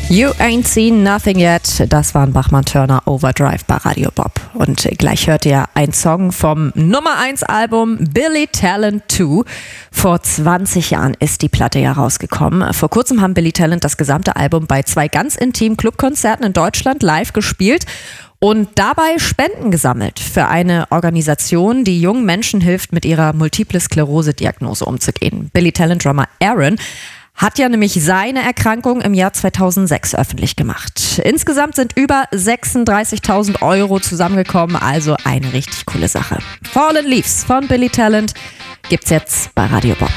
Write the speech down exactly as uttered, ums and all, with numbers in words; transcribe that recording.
You Ain't Seen Nothing Yet, das waren Bachmann-Turner Overdrive bei Radio Bob. Und gleich hört ihr einen Song vom Nummer eins Album Billy Talent zwei. Vor zwanzig Jahren ist die Platte ja rausgekommen. Vor kurzem haben Billy Talent das gesamte Album bei zwei ganz intimen Clubkonzerten in Deutschland live gespielt und dabei Spenden gesammelt für eine Organisation, die jungen Menschen hilft, mit ihrer Multiple-Sklerose-Diagnose umzugehen. Billy Talent-Drummer Aaron hat ja nämlich seine Erkrankung im Jahr zweitausendsechs öffentlich gemacht. Insgesamt sind über sechsunddreißigtausend Euro zusammengekommen, also eine richtig coole Sache. Fallen Leaves von Billy Talent gibt's jetzt bei Radio Bob.